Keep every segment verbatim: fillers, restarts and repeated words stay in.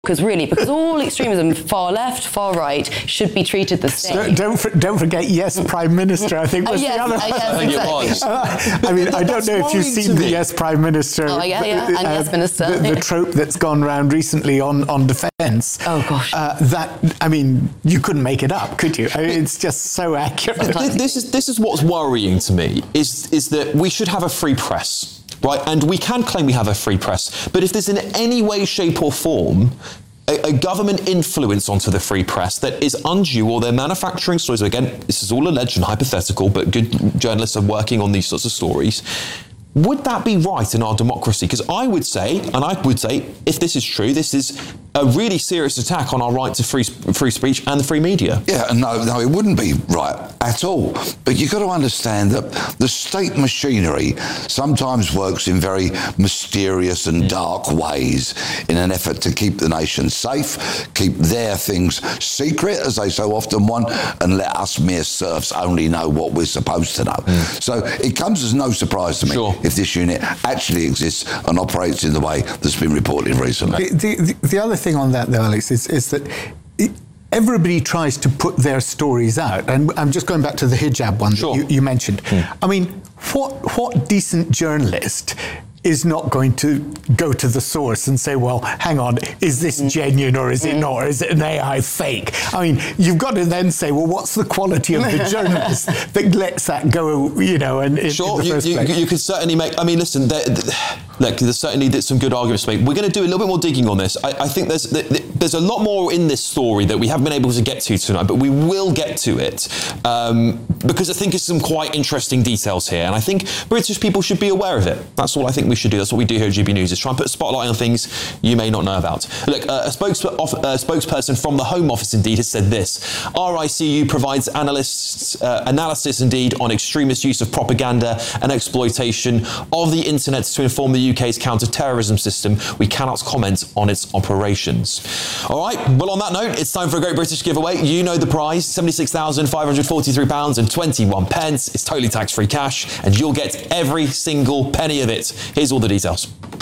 Because really, because all extremism, far left, far right, should be treated the same. Don't don't, don't forget, yes, Prime Minister, I think was uh, yes, the other uh, yes, I think exactly. it was. Uh, I mean, I don't know if you've seen the Yes Prime Minister. Oh, yeah, yeah, and uh, Yes Minister. The, the trope that's gone round recently on, on defence. Oh, gosh. Uh, that, I mean, you couldn't make it up, could you? I mean, it's just so accurate. This, this is this is what's worrying to me, is is that we should have a free press. Right, and we can claim we have a free press, but if there's in any way, shape or form a, a government influence onto the free press that is undue, or they're manufacturing stories, so again, this is all alleged and hypothetical, but good journalists are working on these sorts of stories, would that be right in our democracy? Because I would say, and I would say, if this is true, this is a really serious attack on our right to free free speech and the free media. Yeah, no, no, it wouldn't be right at all. But you've got to understand that the state machinery sometimes works in very mysterious and dark ways in an effort to keep the nation safe, keep their things secret, as they so often want, and let us mere serfs only know what we're supposed to know. Mm. So it comes as no surprise to me sure. if this unit actually exists and operates in the way that's been reported recently. The, the, the other thing on that, though, Alex, is, is that it, everybody tries to put their stories out. And I'm just going back to the hijab one sure. that you, you mentioned. Mm. I mean, what what decent journalist is not going to go to the source and say, well, hang on, is this genuine or is it not? Or is it an A I fake? I mean, you've got to then say, well, what's the quality of the journalist that lets that go, you know, and in, sure, in the first you, place? You, you could certainly make, I mean, listen, there, there, look, there's certainly some good arguments to make. We're going to do a little bit more digging on this. I, I think there's there's a lot more in this story that we haven't been able to get to tonight, but we will get to it um, because I think there's some quite interesting details here. And I think British people should be aware of it. That's all I think we should do. That's what we do here at G B News, is try and put a spotlight on things you may not know about. Look, uh, a, spokes- off- a spokesperson from the Home Office, indeed, has said this. R I C U provides analysts, uh, analysis, indeed, on extremist use of propaganda and exploitation of the internet to inform the U K's counter-terrorism system. We cannot comment on its operations. All right, well, on that note, it's time for a Great British giveaway. You know the prize, seventy-six thousand five hundred forty-three pounds and twenty-one pence. It's totally tax-free cash, and you'll get every single penny of it. Here's all the details.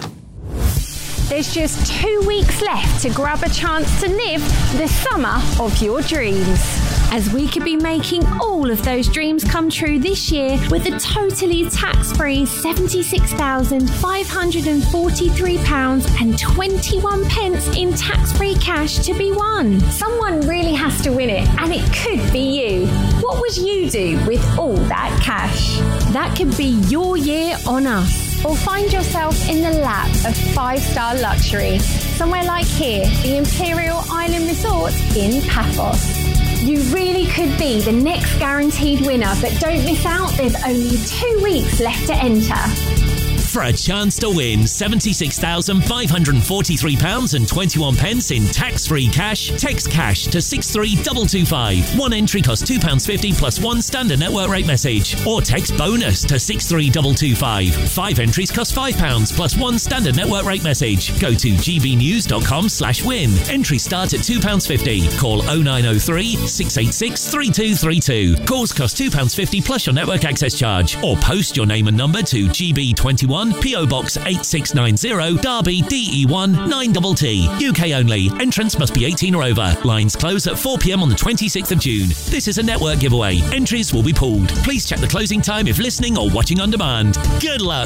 There's just two weeks left to grab a chance to live the summer of your dreams, as we could be making all of those dreams come true this year with a totally tax-free seventy-six thousand five hundred forty-three pounds and twenty-one pence in tax-free cash to be won. Someone really has to win it, and it could be you. What would you do with all that cash? That could be your year on us, or find yourself in the lap of five-star luxury, somewhere like here, the Imperial Island Resort in Paphos. You really could be the next guaranteed winner, but don't miss out, there's only two weeks left to enter. For a chance to win seventy-six thousand five hundred forty-three pounds and twenty-one pence in tax-free cash, text cash to six three two two five. One entry costs two pounds fifty plus one standard network rate message. Or text bonus to six three two two five. Five entries cost five pounds plus one standard network rate message. Go to gbnews.com slash win. Entries start at two pounds fifty. Call oh nine oh three, six eight six, three two three two. Calls cost two pounds fifty plus your network access charge. Or post your name and number to G B twenty-one, P O Box eight six nine zero, Derby, D E one nine T T. U K only. Entrance must be eighteen or over. Lines close at four p.m. on the twenty-sixth of June. This is a network giveaway. Entries will be pooled. Please check the closing time if listening or watching on demand. Good luck.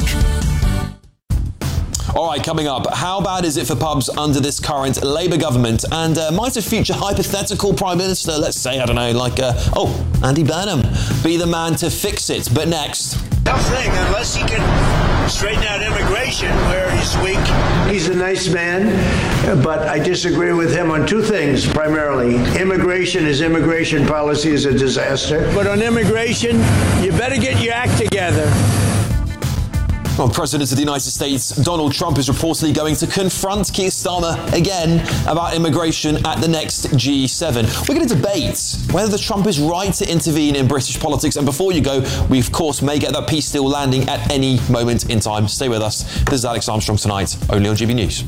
All right, coming up, how bad is it for pubs under this current Labour government? And uh, might a future hypothetical Prime Minister, let's say, I don't know, like, uh, oh, Andy Burnham, be the man to fix it? But next... Tough thing, unless he can straighten out immigration where he's weak. He's a nice man, but I disagree with him on two things, primarily. Immigration, his immigration policy is a disaster. But on immigration, you better get your act together. Well, President of the United States, Donald Trump, is reportedly going to confront Keir Starmer again about immigration at the next G seven. We're going to debate whether the Trump is right to intervene in British politics. And before you go, we, of course, may get that peace deal landing at any moment in time. Stay with us. This is Alex Armstrong Tonight, only on G B News.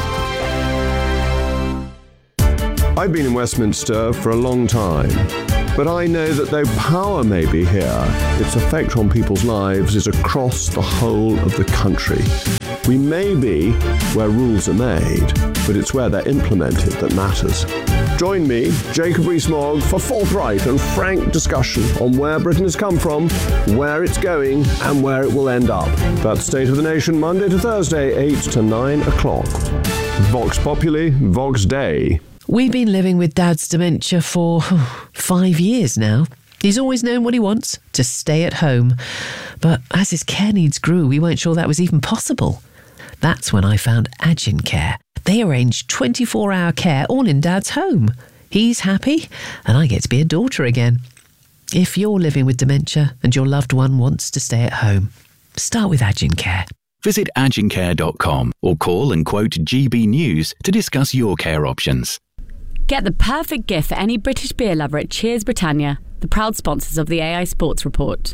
I've been in Westminster for a long time. But I know that though power may be here, its effect on people's lives is across the whole of the country. We may be where rules are made, but it's where they're implemented that matters. Join me, Jacob Rees-Mogg, for forthright and frank discussion on where Britain has come from, where it's going, and where it will end up. That's State of the Nation, Monday to Thursday, eight to nine o'clock. Vox Populi, Vox Dei. We've been living with Dad's dementia for five years now. He's always known what he wants, to stay at home. But as his care needs grew, we weren't sure that was even possible. That's when I found Agin Care. They arrange twenty-four hour care all in Dad's home. He's happy, and I get to be a daughter again. If you're living with dementia and your loved one wants to stay at home, start with Agin Care. Visit agin care dot com or call and quote G B News to discuss your care options. Get the perfect gift for any British beer lover at Cheers Britannia, the proud sponsors of the A I Sports Report.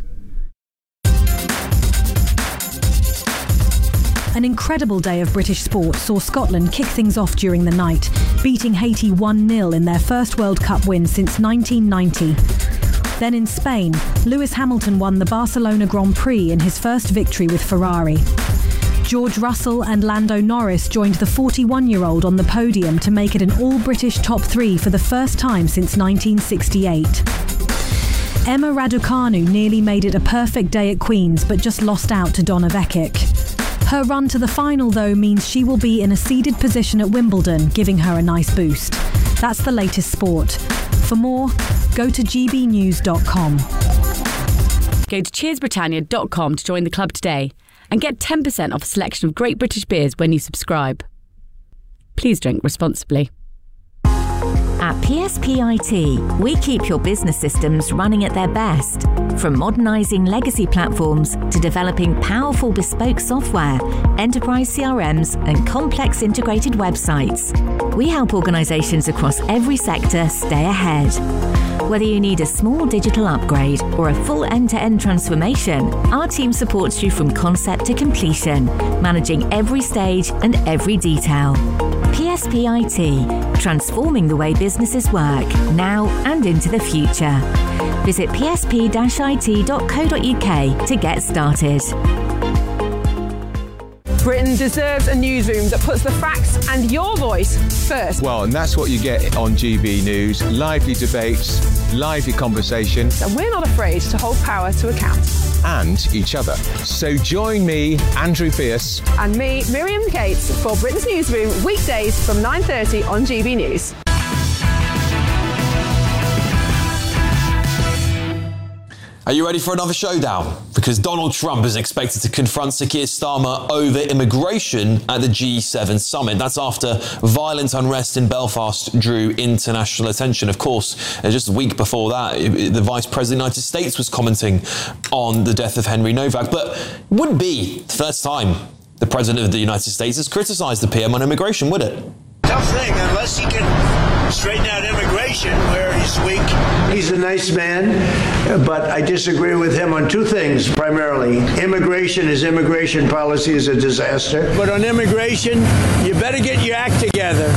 An incredible day of British sport saw Scotland kick things off during the night, beating Haiti one nil in their first World Cup win since nineteen ninety. Then in Spain, Lewis Hamilton won the Barcelona Grand Prix in his first victory with Ferrari. George Russell and Lando Norris joined the forty-one-year-old on the podium to make it an all-British top three for the first time since nineteen sixty-eight. Emma Raducanu nearly made it a perfect day at Queen's, but just lost out to Donna Vekic. Her run to the final, though, means she will be in a seeded position at Wimbledon, giving her a nice boost. That's the latest sport. For more, go to g b news dot com. Go to cheers britannia dot com to join the club today and get ten percent off a selection of great British beers when you subscribe. Please drink responsibly. At P S P I T, we keep your business systems running at their best. From modernising legacy platforms to developing powerful bespoke software, enterprise C R Ms and complex integrated websites, we help organisations across every sector stay ahead. Whether you need a small digital upgrade or a full end-to-end transformation, our team supports you from concept to completion, managing every stage and every detail. P S P I T, transforming the way businesses work, now and into the future. Visit p s p dash i t dot co dot u k to get started. Britain deserves a newsroom that puts the facts and your voice first. Well, and that's what you get on G B News. Lively debates, lively conversation. And we're not afraid to hold power to account. And each other. So join me, Andrew Pierce. And me, Miriam Cates, for Britain's Newsroom, weekdays from nine thirty on G B News. Are you ready for another showdown? Because Donald Trump is expected to confront Sir Keir Starmer over immigration at the G seven summit. That's after violent unrest in Belfast drew international attention. Of course, just a week before that, the Vice President of the United States was commenting on the death of Henry Novak. But it wouldn't be the first time the President of the United States has criticised the P M on immigration, would it? Tough thing, unless he can straighten out immigration where he's weak. He's a nice man, but I disagree with him on two things primarily. Immigration, his immigration policy is a disaster. But on immigration, you better get your act together.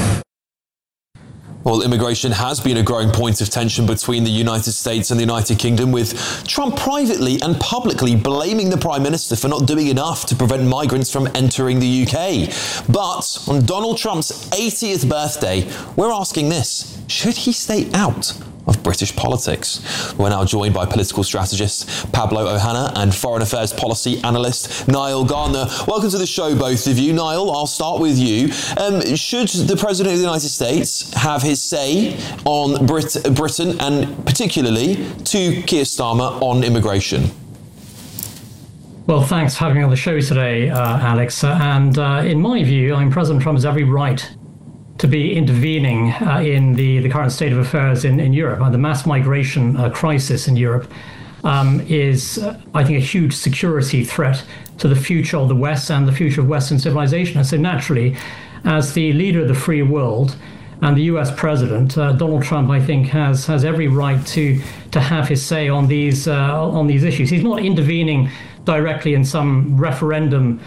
Well, immigration has been a growing point of tension between the United States and the United Kingdom, with Trump privately and publicly blaming the Prime Minister for not doing enough to prevent migrants from entering the U K. But on Donald Trump's eightieth birthday, we're asking this: should he stay out of British politics? We're now joined by political strategist Pablo Ohana and foreign affairs policy analyst Niall Gardner. Welcome to the show, both of you. Niall, I'll start with you. Um, should the President of the United States have his say on Brit- Britain and particularly to Keir Starmer on immigration? Well, thanks for having me on the show today, uh, Alex. Uh, and uh, in my view, I mean, President Trump has every right to be intervening uh, in the, the current state of affairs in, in Europe. Uh, the mass migration uh, crisis in Europe um, is, uh, I think, a huge security threat to the future of the West and the future of Western civilization. And so naturally, as the leader of the free world and the U S president, uh, Donald Trump, I think, has has every right to to have his say on these uh, on these issues. He's not intervening directly in some referendum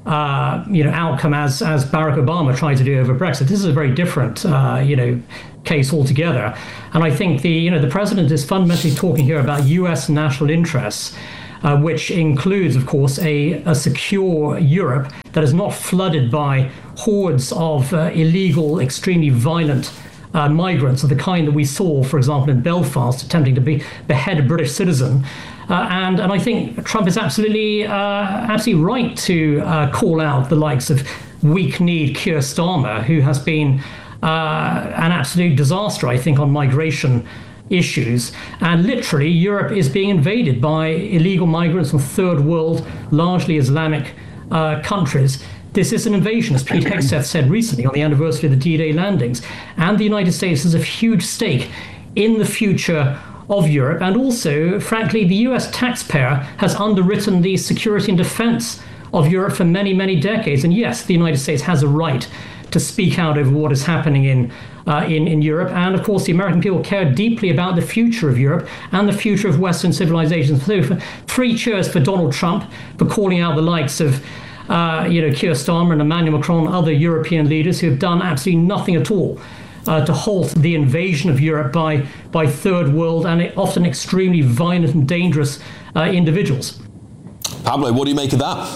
uh, you know, outcome as as Barack Obama tried to do over Brexit. This is a very different, uh, you know, case altogether. And I think the you know the president is fundamentally talking here about U S national interests, uh, which includes, of course, a, a secure Europe that is not flooded by hordes of uh, illegal, extremely violent uh, migrants of the kind that we saw, for example, in Belfast, attempting to be, behead a British citizen. Uh, and, and I think Trump is absolutely, uh, absolutely right to uh, call out the likes of weak-kneed Keir Starmer, who has been uh, an absolute disaster, I think, on migration issues. And literally, Europe is being invaded by illegal migrants from third world, largely Islamic uh, countries. This is an invasion, as Pete Hegseth said recently on the anniversary of the D-Day landings. And the United States has a huge stake in the future of Europe. And also, frankly, the U S taxpayer has underwritten the security and defense of Europe for many, many decades. And yes, the United States has a right to speak out over what is happening in uh, in, in Europe. And of course, the American people care deeply about the future of Europe and the future of Western civilization. So for three cheers for Donald Trump for calling out the likes of uh, you know, Keir Starmer and Emmanuel Macron, other European leaders who have done absolutely nothing at all Uh, to halt the invasion of Europe by by third world and often extremely violent and dangerous uh, individuals. Pablo, what do you make of that?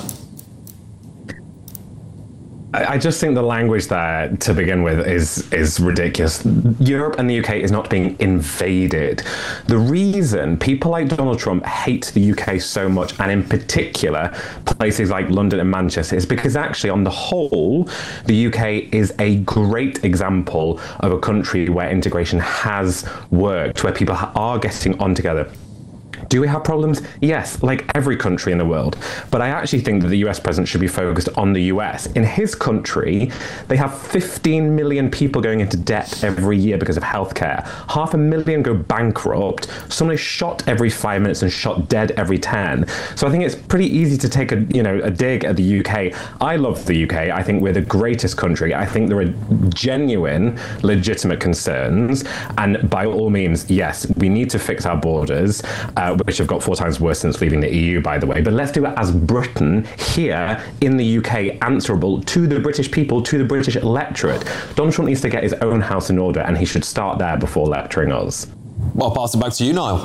I just think the language there, to begin with, is is ridiculous. Europe and the U K is not being invaded. The reason people like Donald Trump hate the U K so much, and in particular places like London and Manchester, is because actually, on the whole, the U K is a great example of a country where integration has worked, where people are getting on together. Do we have problems? Yes, like every country in the world. But I actually think that the U S president should be focused on the U S. In his country, they have fifteen million people going into debt every year because of healthcare. Half a million go bankrupt. Someone is shot every five minutes and shot dead every ten. So I think it's pretty easy to take a you know a dig at the U K. I love the U K. I think we're the greatest country. I think there are genuine, legitimate concerns. And by all means, yes, we need to fix our borders. Uh, which have got four times worse since leaving the E U, by the way. But let's do it as Britain here in the U K, answerable to the British people, to the British electorate. Donald Trump needs to get his own house in order, and he should start there before lecturing us. Well, I'll pass it back to you, Niall.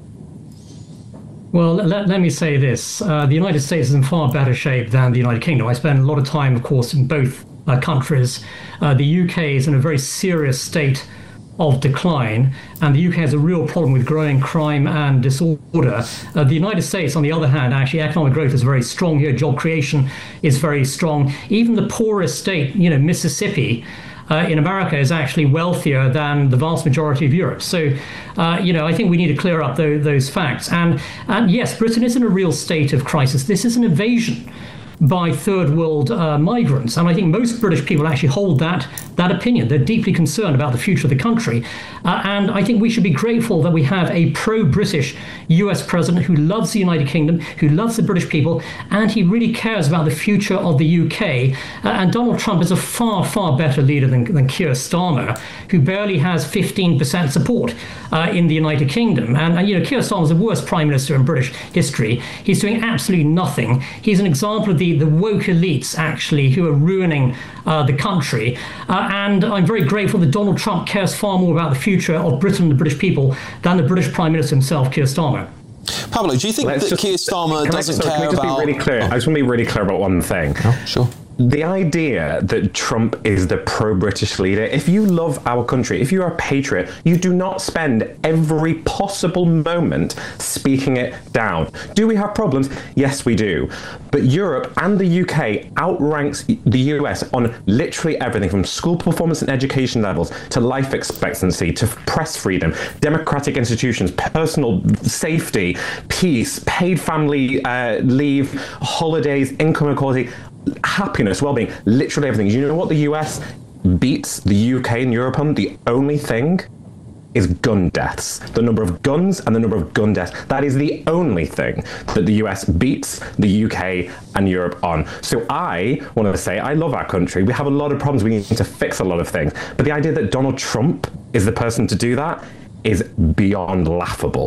Well, let, let me say this. Uh, the United States is in far better shape than the United Kingdom. I spend a lot of time, of course, in both uh, countries. Uh, the U K is in a very serious state of decline, and the U K has a real problem with growing crime and disorder. Uh, the United States, on the other hand, actually economic growth is very strong here. Job creation is very strong. Even the poorest state, you know, Mississippi, Uh, in America is actually wealthier than the vast majority of Europe. So, uh, you know, I think we need to clear up those, those facts. And, and yes, Britain is in a real state of crisis. This is an invasion by third world uh, migrants. And I think most British people actually hold that that opinion. They're deeply concerned about the future of the country. Uh, and I think we should be grateful that we have a pro-British U S president who loves the United Kingdom, who loves the British people, and he really cares about the future of the U K. Uh, and Donald Trump is a far, far better leader than, than Keir Starmer, who barely has fifteen percent support uh, in the United Kingdom. And, and, you know, Keir Starmer is the worst prime minister in British history. He's doing absolutely nothing. He's an example of the the woke elites, actually, who are ruining uh, the country. Uh, and I'm very grateful that Donald Trump cares far more about the future of Britain and the British people than the British Prime Minister himself, Keir Starmer. Pablo, do you think Let's that just, Keir Starmer can doesn't I, sorry, care can I just about... Be really clear? Oh. I just want to be really clear about one thing. Oh, sure. The idea that Trump is the pro-British leader, if you love our country, if you're a patriot, you do not spend every possible moment speaking it down. Do we have problems? Yes, we do. But Europe and the U K outranks the U S on literally everything from school performance and education levels to life expectancy to press freedom, democratic institutions, personal safety, peace, paid family uh, leave, holidays, income equality, happiness, well-being, literally everything. You know what the U S beats the U K and Europe on? The only thing is gun deaths. The number of guns and the number of gun deaths. That is the only thing that the U S beats the U K and Europe on. So I want to say I love our country. We have a lot of problems. We need to fix a lot of things. But the idea that Donald Trump is the person to do that is beyond laughable.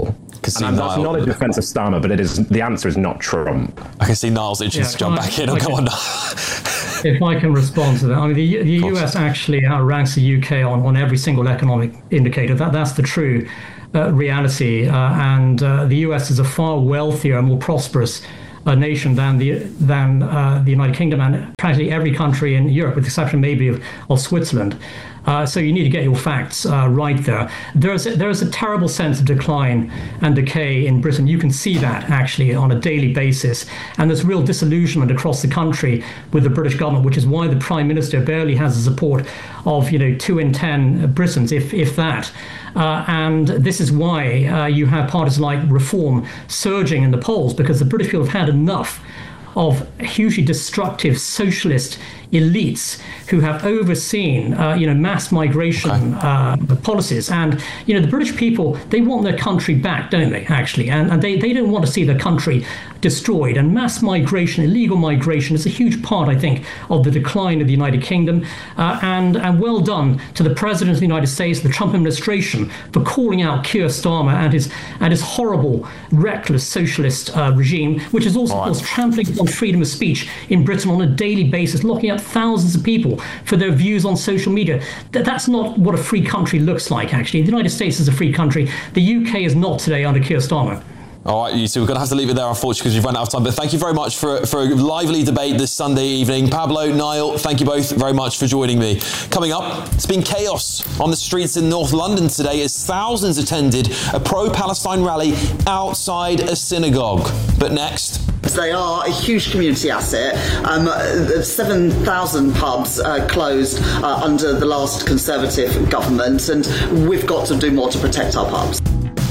can see and that's Niall. not a defence of Starmer, but it is. The answer is not Trump. I can see Niall's itching Yeah, to jump I- back in. I Oh, come can- on, Niall. If I can respond to that, I mean, the, the U S actually uh, ranks the U K on, on every single economic indicator. That That's the true uh, reality. Uh, and uh, the U S is a far wealthier, more prosperous uh, nation than the than uh, the United Kingdom and practically every country in Europe, with the exception maybe of, of Switzerland. Uh, so you need to get your facts uh, right there. There's a, there's a terrible sense of decline and decay in Britain. You can see that actually on a daily basis. And there's real disillusionment across the country with the British government, which is why the Prime Minister barely has the support of, you know, two in ten Britons, if, if that. Uh, and this is why uh, you have parties like Reform surging in the polls, because the British people have had enough of hugely destructive socialist elites who have overseen, uh, you know, mass migration uh, policies. And, you know, the British people, they want their country back, don't they, actually? And, and they, they don't want to see their country destroyed. And mass migration, illegal migration, is a huge part, I think, of the decline of the United Kingdom. Uh, and, and well done to the President of the United States, the Trump administration, for calling out Keir Starmer and his, and his horrible, reckless socialist uh, regime, which is also, of course, trampling on freedom of speech in Britain on a daily basis, locking up thousands of people for their views on social media. Th- that's not what a free country looks like, actually. The United States is a free country. The U K is not today under Keir Starmer. All right, you two, we're going to have to leave it there, unfortunately, because we've run out of time. But thank you very much for, for a lively debate this Sunday evening. Pablo, Niall, thank you both very much for joining me. Coming up, it's been chaos on the streets in North London today as thousands attended a pro-Palestine rally outside a synagogue. But next... They are a huge community asset. Um, seven thousand pubs uh, closed uh, under the last Conservative government, and we've got to do more to protect our pubs.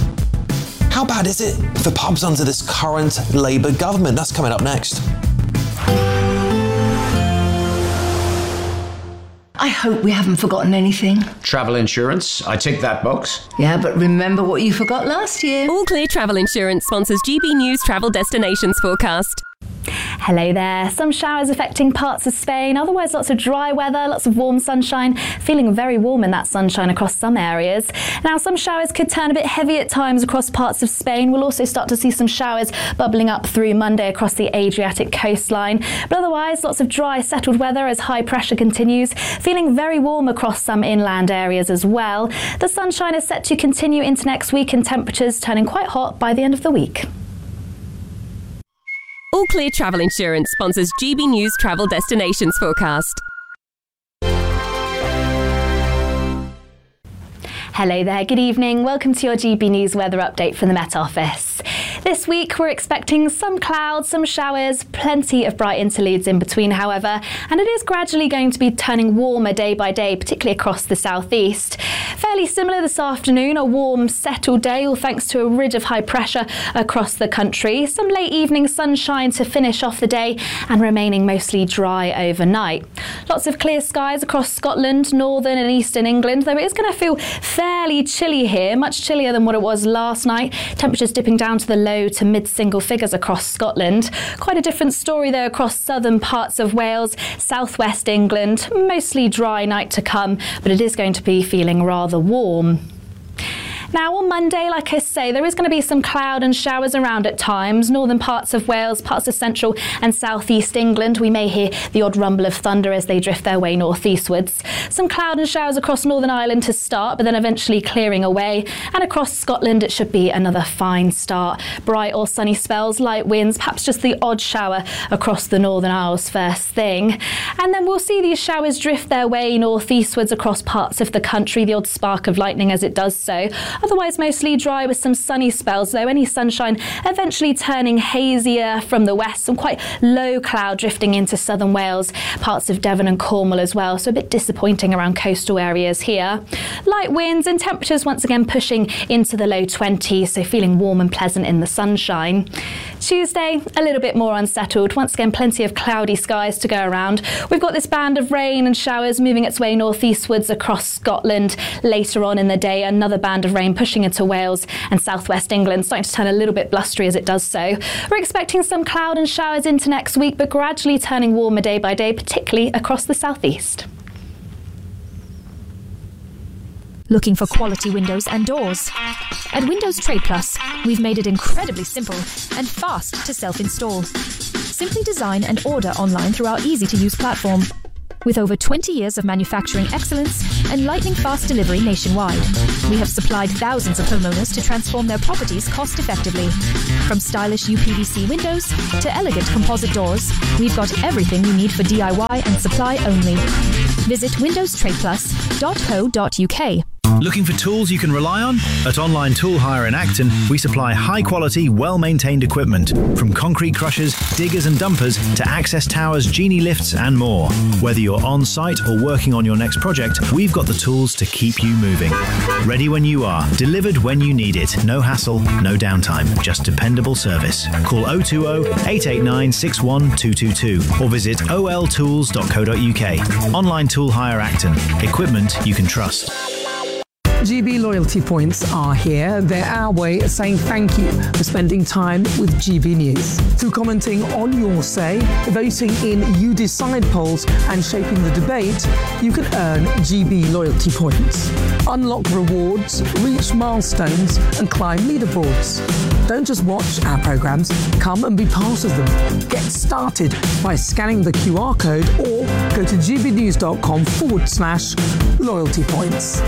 How bad is it for pubs under this current Labour government? That's coming up next. I hope we haven't forgotten anything. Travel insurance, I tick that box. Yeah, but remember what you forgot last year. All Clear Travel Insurance sponsors G B News Travel Destinations Forecast. Hello there. Some showers affecting parts of Spain, otherwise lots of dry weather, lots of warm sunshine, feeling very warm in that sunshine across some areas. Now, some showers could turn a bit heavy at times across parts of Spain. We'll also start to see some showers bubbling up through Monday across the Adriatic coastline. But otherwise, lots of dry, settled weather as high pressure continues, feeling very warm across some inland areas as well. The sunshine is set to continue into next week and temperatures turning quite hot by the end of the week. All Clear Travel Insurance sponsors G B News Travel Destinations Forecast. Hello there, good evening. Welcome to your G B News weather update from the Met Office. This week we're expecting some clouds, some showers, plenty of bright interludes in between, however, and it is gradually going to be turning warmer day by day, particularly across the southeast. Fairly similar this afternoon, a warm, settled day, all thanks to a ridge of high pressure across the country. Some late evening sunshine to finish off the day and remaining mostly dry overnight. Lots of clear skies across Scotland, northern and eastern England, though it is going to feel fairly chilly here, much chillier than what it was last night. Temperatures dipping down to the low to mid-single figures across Scotland. Quite a different story though across southern parts of Wales, southwest England. Mostly dry night to come, but it is going to be feeling rather warm. Now on Monday, like I say, there is going to be some cloud and showers around at times. Northern parts of Wales, parts of central and southeast England. We may hear the odd rumble of thunder as they drift their way northeastwards. Some cloud and showers across Northern Ireland to start, but then eventually clearing away. And across Scotland, it should be another fine start. Bright or sunny spells, light winds, perhaps just the odd shower across the Northern Isles first thing. And then we'll see these showers drift their way northeastwards across parts of the country, the odd spark of lightning as it does so. Otherwise mostly dry with some sunny spells, though any sunshine eventually turning hazier from the west. Some quite low cloud drifting into southern Wales, parts of Devon and Cornwall as well, so a bit disappointing around coastal areas here. Light winds and temperatures once again pushing into the low twenties, so feeling warm and pleasant in the sunshine. Tuesday, a little bit more unsettled. Once again, plenty of cloudy skies to go around. We've got this band of rain and showers moving its way northeastwards across Scotland. Later on in the day, another band of rain pushing into Wales and southwest England, starting to turn a little bit blustery as it does so. We're expecting some cloud and showers into next week, but gradually turning warmer day by day, particularly across the southeast. Looking for quality windows and doors? At Windows Trade Plus, we've made it incredibly simple and fast to self-install. Simply design and order online through our easy-to-use platform. With over twenty years of manufacturing excellence and lightning-fast delivery nationwide, we have supplied thousands of homeowners to transform their properties cost-effectively. From stylish U P V C windows to elegant composite doors, we've got everything you need for D I Y and supply only. Visit windows trade plus dot co dot U K. Looking for tools you can rely on? At Online Tool Hire in Acton, we supply high-quality, well-maintained equipment, from concrete crushers, diggers and dumpers to access towers, genie lifts and more. Whether you're on-site or working on your next project, we've got the tools to keep you moving. Ready when you are, delivered when you need it. No hassle, no downtime, just dependable service. Call oh two oh, eight eight nine, six one two two two or visit o l tools dot co dot U K. Online Tool Hire Acton. Equipment you can trust. G B loyalty points are here. They're our way of saying thank you for spending time with G B News. Through commenting on your say, voting in You Decide polls and shaping the debate, you can earn G B loyalty points. Unlock rewards, reach milestones and climb leaderboards. Don't just watch our programmes, come and be part of them. Get started by scanning the Q R code or go to gbnews.com forward slash loyalty points.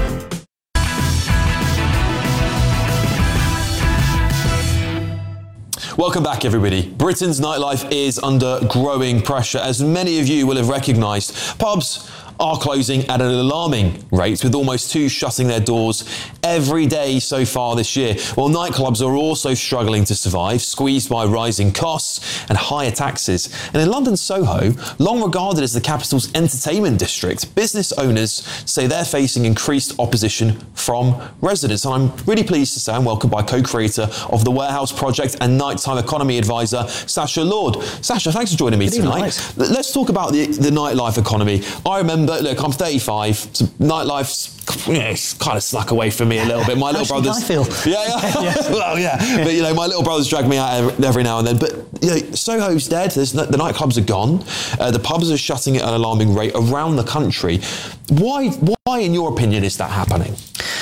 Welcome back, everybody. Britain's nightlife is under growing pressure. As many of you will have recognised, pubs are closing at an alarming rate, with almost two shutting their doors every day so far this year. Well, nightclubs are also struggling to survive, squeezed by rising costs and higher taxes. And in London's Soho, long regarded as the capital's entertainment district, business owners say they're facing increased opposition from residents. And I'm really pleased to say I'm welcomed by co-creator of the Warehouse Project and nighttime economy advisor, Sacha Lord. Sacha, thanks for joining me Good tonight. Evening. Let's talk about the, the nightlife economy. I remember But look, I'm thirty-five. So nightlife's you know, it's kind of snuck away from me a little bit. My little brothers. I feel. Yeah, yeah. yeah. Well, yeah. But you know, my little brothers drag me out every, every now and then. But you know, Soho's dead. There's no, the nightclubs are gone. Uh, the pubs are shutting at an alarming rate around the country. Why? Why, in your opinion, is that happening?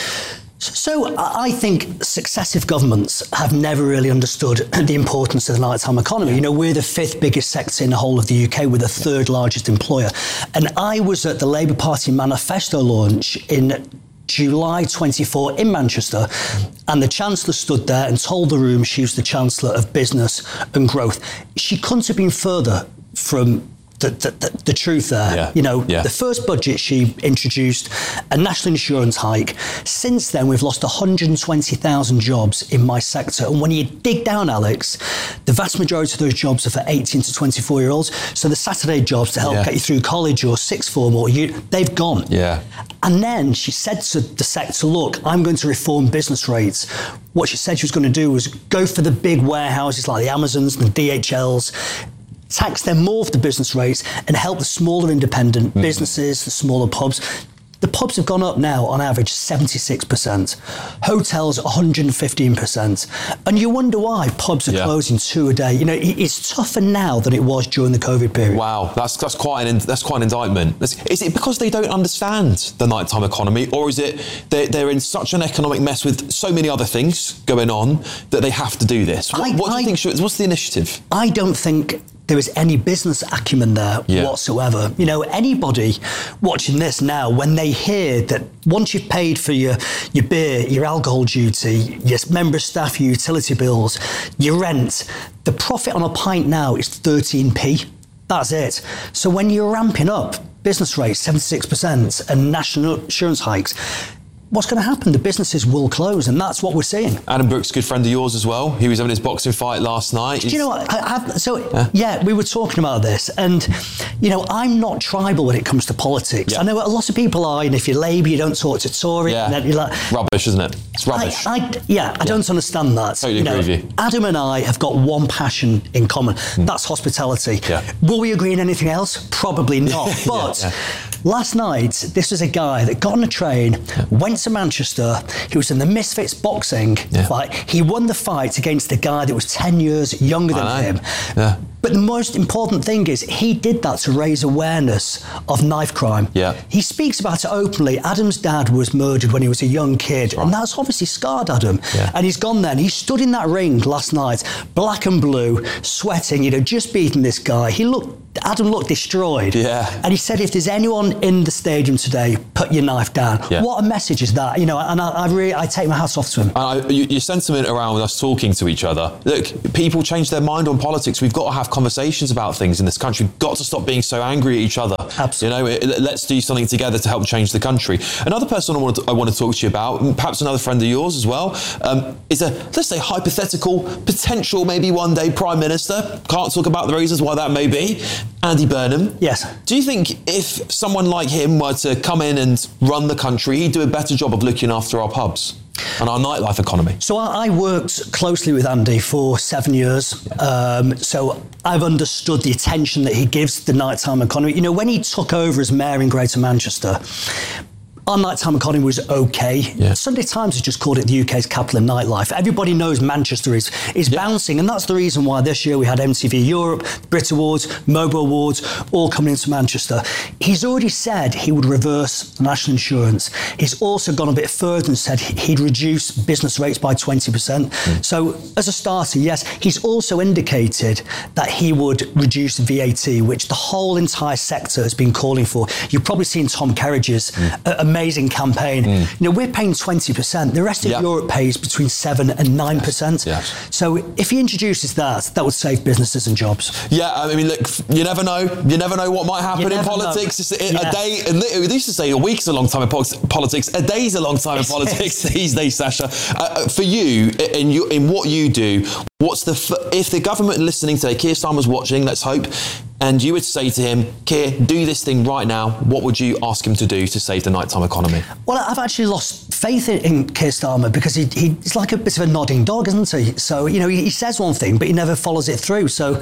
So I think successive governments have never really understood the importance of the nighttime economy. You know, we're the fifth biggest sector in the whole of the U K. We're the third largest employer. And I was at the Labour Party manifesto launch in July twenty-fourth in Manchester, and the Chancellor stood there and told the room she was the Chancellor of Business and Growth. She couldn't have been further from The, the, the, the truth there. Yeah. You know, yeah. the first budget she introduced a national insurance hike. Since then, we've lost one hundred twenty thousand jobs in my sector. And when you dig down, Alex, the vast majority of those jobs are for eighteen to twenty-four year olds. So the Saturday jobs to help yeah. get you through college or sixth form or you, they've gone. Yeah. And then she said to the sector, look, I'm going to reform business rates. What she said she was going to do was go for the big warehouses like the Amazons and the D H Ls, tax them more of the business rates and help the smaller independent mm. businesses, the smaller pubs. The pubs have gone up now on average seventy-six percent. Hotels one hundred fifteen percent. And you wonder why pubs are yeah. closing two a day. You know, it's tougher now than it was during the COVID period. Wow, that's that's quite an that's quite an indictment. Is it because they don't understand the nighttime economy, or is it they're, they're in such an economic mess with so many other things going on that they have to do this? What, I, what do you I, think? Should, what's the initiative? I don't think there is any business acumen there yeah. whatsoever. You know, anybody watching this now, when they hear that once you've paid for your, your beer, your alcohol duty, your member staff, your utility bills, your rent, the profit on a pint now is thirteen p. That's it. So when you're ramping up business rates, seventy-six percent, and national insurance hikes, what's going to happen? The businesses will close, and that's what we're seeing. Adam Brooks, good friend of yours as well. He was having his boxing fight last night. Do you know what? I, I, so, yeah. yeah, we were talking about this, and, you know, I'm not tribal when it comes to politics. Yeah. I know a lot of people are, and if you're Labour, you don't talk to Tory. Yeah. And then you're like, rubbish, isn't it? It's rubbish. I, I, yeah, I yeah. don't understand that. Totally you know, agree with you. Adam and I have got one passion in common. Mm. That's hospitality. Yeah. Will we agree on anything else? Probably not. But yeah, yeah. last night, this was a guy that got on a train, yeah. went to Manchester. He was in the Misfits boxing yeah. fight. He won the fight against the guy that was ten years younger than him. Yeah. But the most important thing is he did that to raise awareness of knife crime. Yeah. He speaks about it openly. Adam's dad was murdered when he was a young kid, right. and that's obviously scarred Adam. Yeah. And he's gone there, and he stood in that ring last night, black and blue, sweating, you know, just beating this guy. He looked, Adam looked destroyed. Yeah. And he said, if there's anyone in the stadium today, put your knife down. Yeah. What a message is that? You know, and I, I really, I take my hat off to him. Uh, your sentiment around us talking to each other. Look, people change their mind on politics. We've got to have conversations about things in this country. We've got to stop being so angry at each other. Absolutely. You know, let's do something together to help change the country. Another person I want to, I want to talk to you about, perhaps another friend of yours as well, um, is a, let's say, hypothetical, potential, maybe one day Prime Minister. Can't talk about the reasons why that may be. Andy Burnham. Yes. Do you think if someone like him were to come in and run the country, he'd do a better job of looking after our pubs and our nightlife economy? So I, I worked closely with Andy for seven years. Um, so I've understood the attention that he gives the nighttime economy. You know, when he took over as mayor in Greater Manchester, our nighttime economy was okay. Yeah. Sunday Times has just called it the U K's capital of nightlife. Everybody knows Manchester is is yeah. bouncing, and that's the reason why this year we had M T V Europe, Brit Awards, Mobo Awards, all coming into Manchester. He's already said he would reverse national insurance. He's also gone a bit further and said he'd reduce business rates by twenty percent. Mm. So as a starter, yes. He's also indicated that he would reduce V A T, which the whole entire sector has been calling for. You've probably seen Tom Kerridge's mm. uh, amazing campaign. Mm. You know, we're paying twenty percent. The rest of yep. Europe pays between seven and nine percent. Yes. So if he introduces that, that would save businesses and jobs. Yeah, I mean, look, you never know. You never know what might happen in politics. It's a, yeah. a day, and we used to say a week's a long time in politics. A day's a long time in politics these days, Sasha. Uh, for you, in you, in what you do, what's the if the government listening today, Keir Starmer's watching, let's hope, and you would say to him, Keir, do this thing right now, what would you ask him to do to save the nighttime economy? Well, I've actually lost faith in, in Keir Starmer because he, he, he's like a bit of a nodding dog, isn't he? So, you know, he, he says one thing, but he never follows it through. So,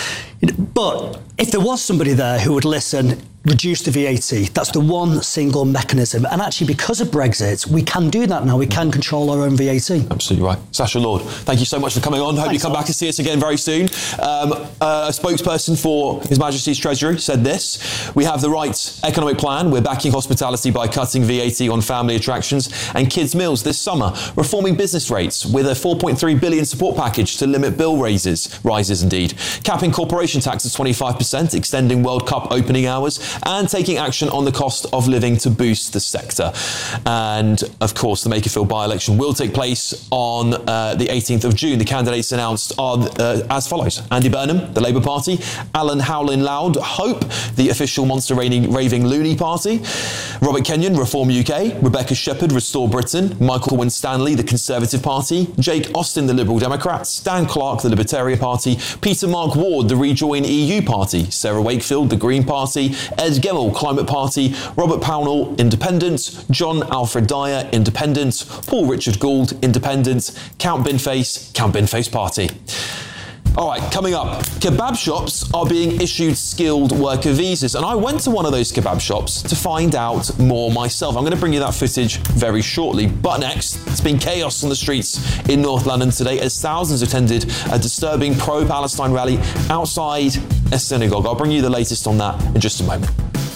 but if there was somebody there who would listen, reduce the V A T, that's the one single mechanism. And actually, because of Brexit, we can do that now. We can control our own V A T. Absolutely right. Sasha Lord, thank you so much for coming on. Hope Thanks, you come Alex. back and see us again very soon. Um, uh, a spokesperson for His Majesty's Treasury said this: we have the right economic plan. We're backing hospitality by cutting V A T on family attractions and kids' meals this summer, reforming business rates with a four point three billion support package to limit bill raises, rises indeed, capping corporation tax at twenty-five percent, extending World Cup opening hours, and taking action on the cost of living to boost the sector. And of course, the Makerfield by-election will take place on uh, the eighteenth of June. The candidates announced are uh, as follows: Andy Burnham, the Labour Party; Alan Howlin-Loud, Hope, the official monster raving, raving loony party; Robert Kenyon, Reform U K; Rebecca Shepherd, Restore Britain; Michael Winstanley, the Conservative Party; Jake Austin, the Liberal Democrats; Dan Clark, the Libertarian Party; Peter Mark Ward, the Rejoin E U Party; Sarah Wakefield, the Green Party; Ed Gemmell, Climate Party; Robert Pownall, Independent; John Alfred Dyer, Independent; Paul Richard Gould, Independent; Count Binface, Count Binface Party. All right, coming up, kebab shops are being issued skilled worker visas. And I went to one of those kebab shops to find out more myself. I'm going to bring you that footage very shortly. But next, it's been chaos on the streets in North London today as thousands attended a disturbing pro-Palestine rally outside a synagogue. I'll bring you the latest on that in just a moment.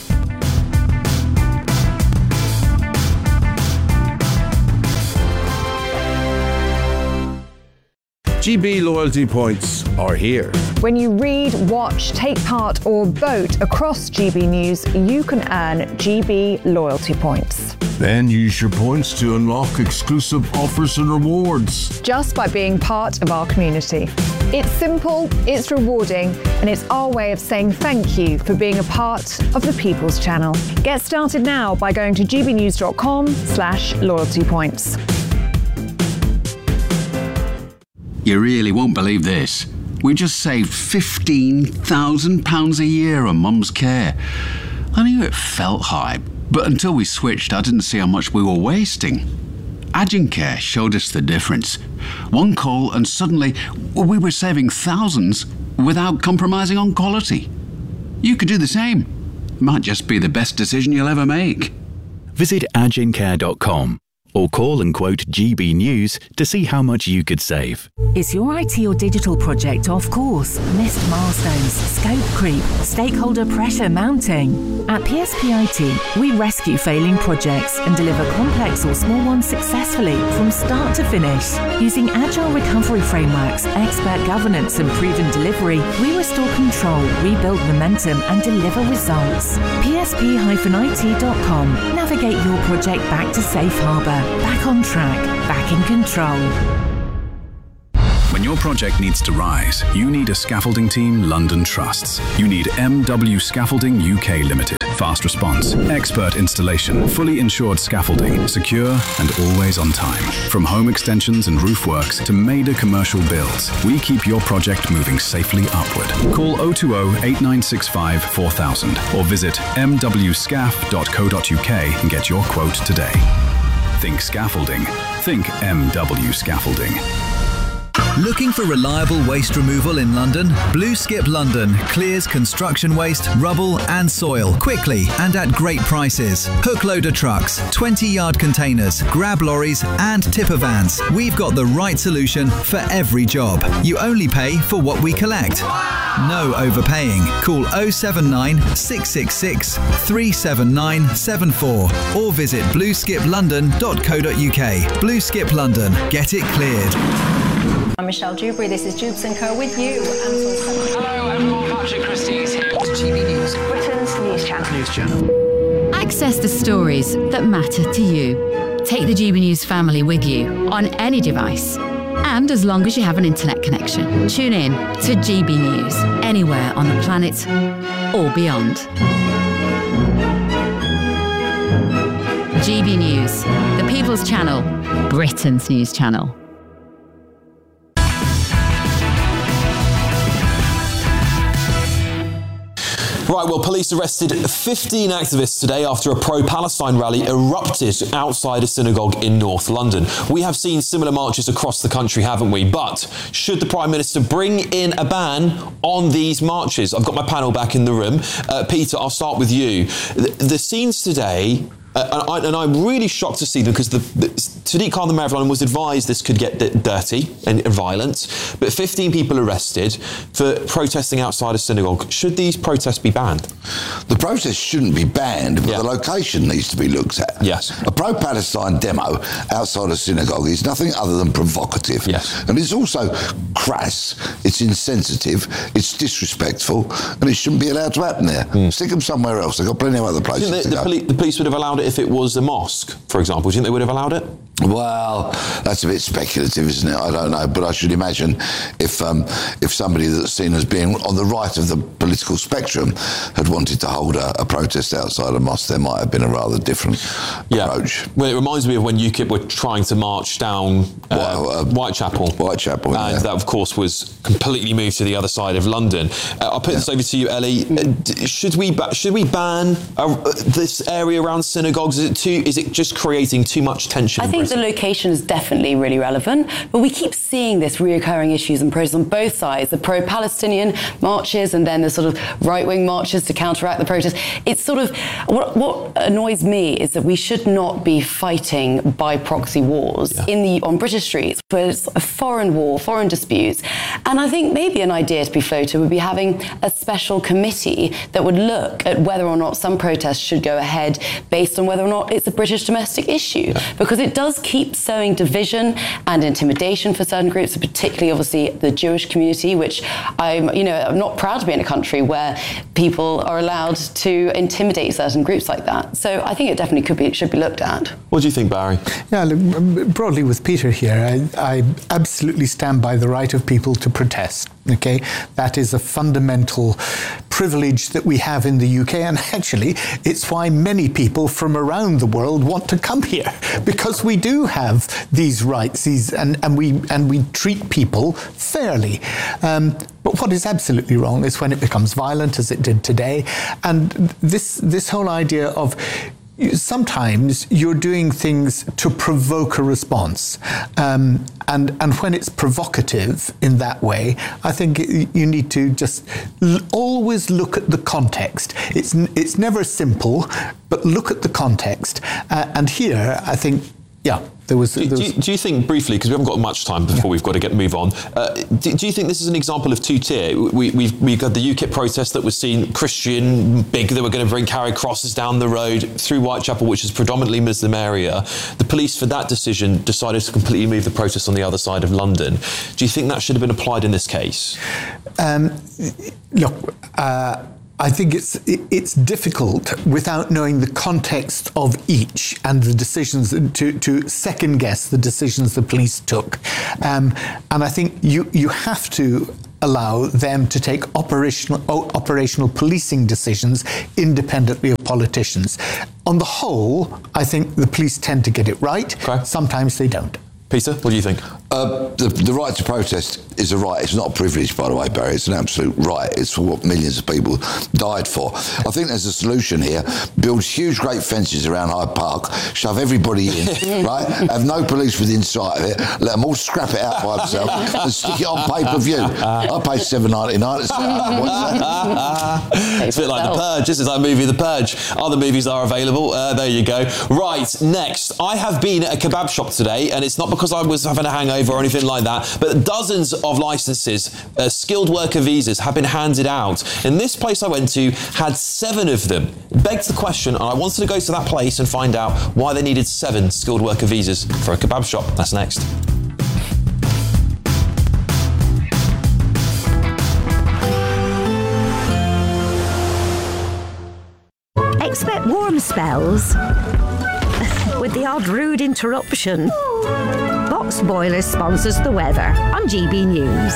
G B loyalty points are here. When you read, watch, take part or vote across G B News, you can earn G B loyalty points. Then use your points to unlock exclusive offers and rewards. Just by being part of our community. It's simple, it's rewarding, and it's our way of saying thank you for being a part of the People's Channel. Get started now by going to gbnews.com slash loyalty points. You really won't believe this. We just saved fifteen thousand pounds a year on Mum's care. I knew it felt high, but until we switched, I didn't see how much we were wasting. Agencare showed us the difference. One call and suddenly we were saving thousands without compromising on quality. You could do the same. Might just be the best decision you'll ever make. Visit agencare dot com or call and quote G B News to see how much you could save. Is your I T or digital project off course? Missed milestones, scope creep, stakeholder pressure mounting? At P S P I T, we rescue failing projects and deliver complex or small ones successfully from start to finish. Using agile recovery frameworks, expert governance and proven delivery, we restore control, rebuild momentum and deliver results. P S P I T dot com. Navigate your project back to safe harbour. Back on track, back in control. When your project needs to rise, you need a scaffolding team London trusts. You need M W Scaffolding U K Limited. Fast response, expert installation, fully insured scaffolding, secure and always on time. From home extensions and roof works to major commercial builds, we keep your project moving safely upward. Call oh two oh, eight nine six five, four thousand or visit m w scaf dot co dot u k and get your quote today. Think scaffolding. Think M W Scaffolding. Looking for reliable waste removal in London? Blue Skip London clears construction waste, rubble and soil quickly and at great prices. Hook loader trucks, twenty yard containers, grab lorries and tipper vans. We've got the right solution for every job. You only pay for what we collect. No overpaying. Call oh seven nine, six six six, three seven nine seven four or visit blue skip london dot co dot u k. Blue Skip London. Get it cleared. I'm Michelle Dewberry, this is Jubes and Co with you. Hello everyone, Patrick Christie is here to G B News, Britain's news channel. News channel. Access the stories that matter to you. Take the G B News family with you on any device. And as long as you have an internet connection, tune in to G B News anywhere on the planet or beyond. G B News, the People's Channel, Britain's news channel. Right, well, police arrested fifteen activists today after a pro-Palestine rally erupted outside a synagogue in North London. We have seen similar marches across the country, haven't we? But should the Prime Minister bring in a ban on these marches? I've got my panel back in the room. Uh, Peter, I'll start with you. The, the scenes today... Uh, and, I, and I'm really shocked to see them because the, the, Sadiq Khan, the Mayor of London, was advised this could get d- dirty and, and violent. But fifteen people arrested for protesting outside a synagogue. Should these protests be banned? The protest shouldn't be banned, but yeah. the location needs to be looked at. Yes. A pro-Palestine demo outside a synagogue is nothing other than provocative. Yes. And it's also crass, it's insensitive, it's disrespectful, and it shouldn't be allowed to happen there. Mm. Stick them somewhere else. They've got plenty of other places the, to the, go. Poli- the police would have allowed it if it was a mosque, for example. Do you think they would have allowed it? Well, that's a bit speculative, isn't it? I don't know, but I should imagine if um, if somebody that's seen as being on the right of the political spectrum had wanted to hold a, a protest outside a mosque, there might have been a rather different yeah. approach. Well, it reminds me of when UKIP were trying to march down uh, White, uh, Whitechapel. Whitechapel, and yeah. that, of course, was completely moved to the other side of London. Uh, I'll put yeah. this over to you, Ellie. Uh, should we ba- should we ban uh, this area around synagogues? Is it too? Is it just creating too much tension? I think the location is definitely really relevant, but we keep seeing this reoccurring issues and protests on both sides, the pro-Palestinian marches and then the sort of right-wing marches to counteract the protests. It's sort of, what, what annoys me is that we should not be fighting by proxy wars yeah. in the on British streets, where it's a foreign war, foreign disputes. And I think maybe an idea to be floated would be having a special committee that would look at whether or not some protests should go ahead based on whether or not it's a British domestic issue, yeah. because it does keep sowing division and intimidation for certain groups, particularly obviously the Jewish community, which I'm, you know, I'm not proud to be in a country where people are allowed to intimidate certain groups like that. So I think it definitely could be, it should be looked at. What do you think, Barry? Yeah, look, broadly with Peter here, I, I absolutely stand by the right of people to protest. Okay, that is a fundamental privilege that we have in the U K, and actually it's why many people from around the world want to come here, because we do have these rights, these and, and we and we treat people fairly. Um, but what is absolutely wrong is when it becomes violent, as it did today, and this this whole idea of sometimes you're doing things to provoke a response. Um, and, and when it's provocative in that way, I think you need to just l- always look at the context. It's, it's never simple, but look at the context. Uh, and here, I think Yeah. There was, do, there was do, you, do you think, briefly, because we haven't got much time before yeah. we've got to get move on, uh, do, do you think this is an example of two-tier? We, we've, we've got the U KIP protest that was seen Christian, big, they were going to bring carry crosses down the road through Whitechapel, which is predominantly Muslim area. The police, for that decision, decided to completely move the protest on the other side of London. Do you think that should have been applied in this case? Um, look, uh, I think it's it's difficult without knowing the context of each and the decisions to, to second guess the decisions the police took, um, and I think you you have to allow them to take operational operational policing decisions independently of politicians. On the whole, I think the police tend to get it right. Okay. Sometimes they don't. Peter, what do you think? Uh, the, the right to protest is a right. It's not a privilege, by the way, Barry. It's an absolute right. It's for what millions of people died for. I think there's a solution here. Build huge, great fences around Hyde Park, shove everybody in, right? Have no police within sight of it. Let them all scrap it out by themselves and stick it on pay-per-view. I pay seven ninety-nine. It's, uh, it's a bit like The Purge. This is like movie The Purge. Other movies are available. Uh, there you go. Right, next. I have been at a kebab shop today, and it's not because I was having a hangover or anything like that, but dozens of licences, uh, skilled worker visas have been handed out. And this place I went to had seven of them. It begs the question, and I wanted to go to that place and find out why they needed seven skilled worker visas for a kebab shop. That's next. Expect warm spells with the odd rude interruption. Box Boilers sponsors the weather on G B News.